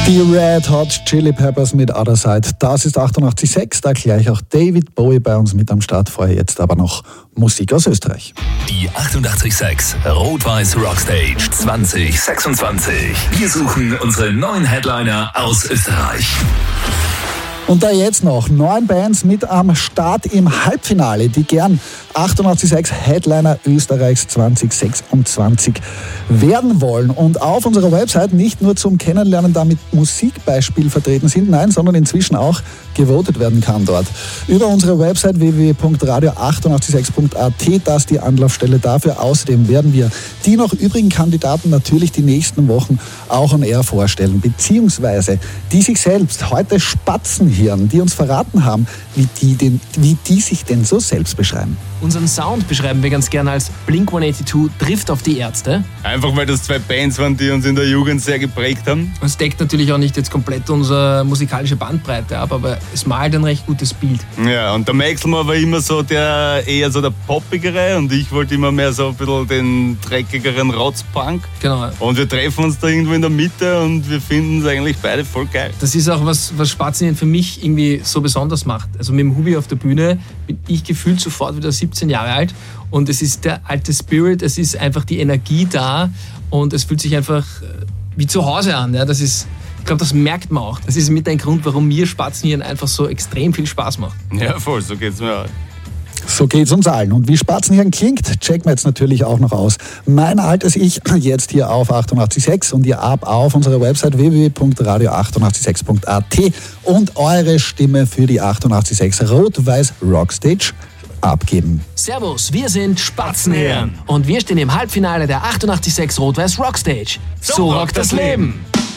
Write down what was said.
Die Red Hot Chili Peppers mit Other Side. Das ist 88.6, da gleich auch David Bowie bei uns mit am Start. Vorher jetzt aber noch Musik aus Österreich. Die 88.6 Rot-Weiß Rockstage 2026. Wir suchen unsere neuen Headliner aus Österreich. Und da jetzt noch 9 Bands mit am Start im Halbfinale, die gern 88.6 Headliner Österreichs 2026 werden wollen. Und auf unserer Website nicht nur zum Kennenlernen damit Musikbeispiel vertreten sind, nein, sondern inzwischen auch gewotet werden kann dort. Über unsere Website www.radio886.at, das ist die Anlaufstelle dafür. Außerdem werden wir die noch übrigen Kandidaten natürlich die nächsten Wochen auch on air vorstellen, beziehungsweise die sich selbst heute Spatzenhirn, die uns verraten haben, wie die sich denn so selbst beschreiben. Unseren Sound beschreiben wir ganz gerne als Blink-182 trifft auf die Ärzte. Einfach weil das 2 Bands waren, die uns in der Jugend sehr geprägt haben. Es deckt natürlich auch nicht jetzt komplett unsere musikalische Bandbreite ab, aber es malt ein recht gutes Bild. Ja, und der Maxelmann war immer so eher so der Poppigere und ich wollte immer mehr so ein bisschen den dreckigeren Rotzpunk. Genau. Und wir treffen uns da irgendwo in der Mitte und wir finden es eigentlich beide voll geil. Das ist auch was Spatzenhirn für mich irgendwie so besonders macht. Also mit dem Hubi auf der Bühne bin ich gefühlt sofort wieder 17 Jahre alt und es ist der alte Spirit, es ist einfach die Energie da und es fühlt sich einfach wie zu Hause an. Ja? Das ist, ich glaube, das merkt man auch. Das ist mit ein Grund, warum mir Spatzenhirn einfach so extrem viel Spaß macht. Ja, voll, so geht's mir auch. So geht's uns allen. Und wie Spatzenhirn klingt, checken wir jetzt natürlich auch noch aus. Mein altes Ich jetzt hier auf 88.6 und ihr ab auf unserer Website www.radio886.at und eure Stimme für die 88.6 Rot-Weiß Rockstage abgeben. Servus, wir sind Spatzenhirn und wir stehen im Halbfinale der 88.6 Rot-Weiß Rockstage. So rockt das Leben!